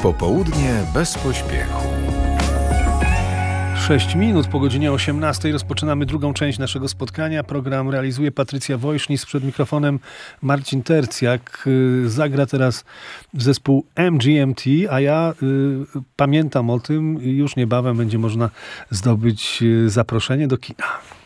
Popołudnie bez pośpiechu. 6 minut po godzinie 18 rozpoczynamy drugą część naszego spotkania. Program realizuje Patrycja Wojsznis, przed mikrofonem Marcin Tercjak. Zagra teraz zespół MGMT, a ja pamiętam o tym, już niebawem będzie można zdobyć zaproszenie do kina.